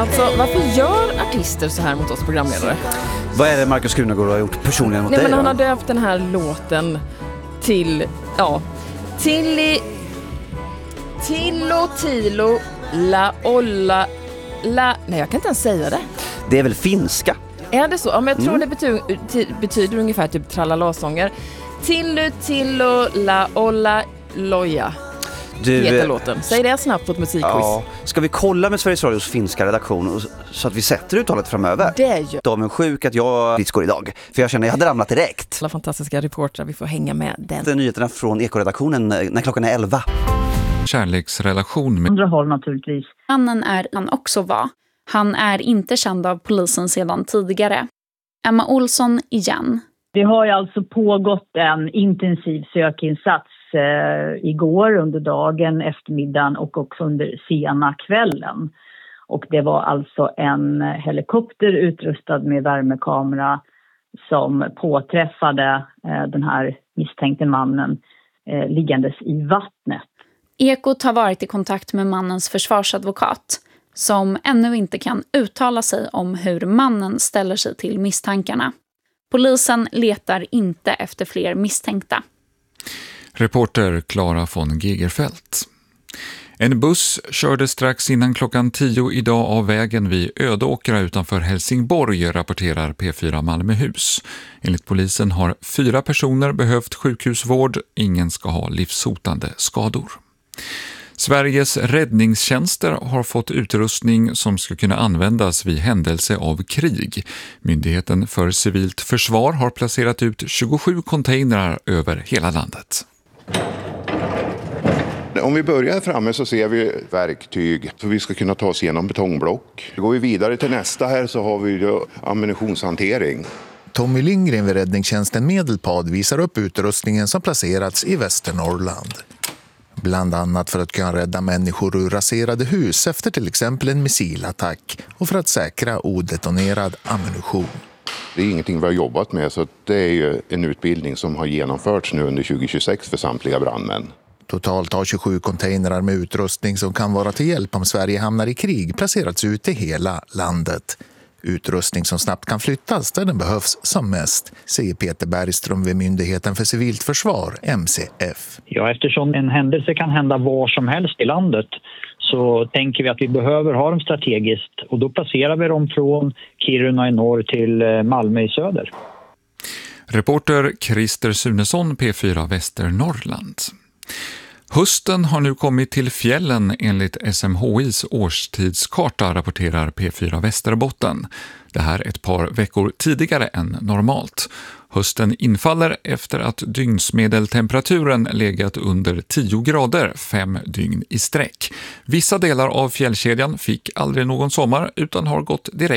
Alltså, varför gör artister så här mot oss programledare? Vad är det Markus Krunegård har gjort personligen mot dig? Men han har döpt den här låten till, Tillo Tilo La Olla La... Nej, jag kan inte ens säga det. Det är väl finska? Är det så? Ja, men jag tror det betyder ungefär typ tralala-sånger. Tillo La Olla Loja. Heter låten. Säg det snabbt på ett musikquiz. Ja. Ska vi kolla med Sveriges Radios finska redaktion så att vi sätter uttalet framöver? Det gör. De är sjuk att jag går idag. För jag känner att jag hade ramlat direkt. Alla fantastiska reportrar, vi får hänga med den. Det är nyheterna från Ekoredaktionen när klockan är 11. Kärleksrelation med andra håll naturligtvis. Mannen är han också var. Han är inte känd av polisen sedan tidigare. Emma Olsson igen. Det har ju alltså pågått en intensiv sökinsats igår under dagen, eftermiddagen och också under sena kvällen. Och det var alltså en helikopter utrustad med värmekamera som påträffade den här misstänkte mannen liggandes i vattnet. Ekot har varit i kontakt med mannens försvarsadvokat som ännu inte kan uttala sig om hur mannen ställer sig till misstankarna. Polisen letar inte efter fler misstänkta. Reporter Clara von Gegerfeldt. En buss körde strax innan klockan 10 idag av vägen vid Ödåkra utanför Helsingborg, rapporterar P4 Malmöhus. Enligt polisen har 4 personer behövt sjukhusvård. Ingen ska ha livshotande skador. Sveriges räddningstjänster har fått utrustning som ska kunna användas vid händelse av krig. Myndigheten för civilt försvar har placerat ut 27 containrar över hela landet. Om vi börjar framme så ser vi verktyg så vi ska kunna ta oss igenom betongblock. Går vi vidare till nästa här så har vi ammunitionshantering. Tommy Lindgren vid räddningstjänsten Medelpad visar upp utrustningen som placerats i Västernorrland. Bland annat för att kunna rädda människor ur raserade hus efter till exempel en missilattack och för att säkra odetonerad ammunition. Det är ingenting vi har jobbat med, så det är ju en utbildning som har genomförts nu under 2026 för samtliga brandmän. Totalt har 27 containrar med utrustning som kan vara till hjälp om Sverige hamnar i krig placerats ut i hela landet. Utrustning som snabbt kan flyttas där den behövs som mest, säger Peter Bergström vid Myndigheten för civilt försvar, MCF. Ja, eftersom en händelse kan hända var som helst i landet så tänker vi att vi behöver ha dem strategiskt och då placerar vi dem från Kiruna i norr till Malmö i söder. Reporter Christer Sunesson, P4 Västernorrland. Hösten har nu kommit till fjällen enligt SMHIs årstidskarta, rapporterar P4 Västerbotten. Det här ett par veckor tidigare än normalt. Hösten infaller efter att dygnsmedeltemperaturen legat under 10 grader 5 dygn i sträck. Vissa delar av fjällkedjan fick aldrig någon sommar utan har gått direkt